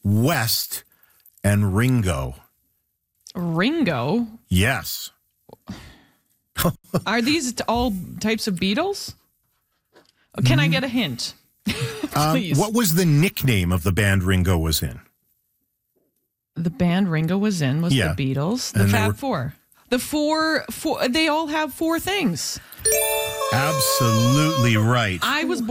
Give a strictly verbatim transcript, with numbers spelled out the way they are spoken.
West, and Ringo. Ringo? Yes. Are these all types of Beatles? Can I get a hint? Please. Um, what was the nickname of the band Ringo was in? The band Ringo was in was Yeah. the Beatles. The And they Fab were- Four. The four, four, they all have four things. Absolutely right. I was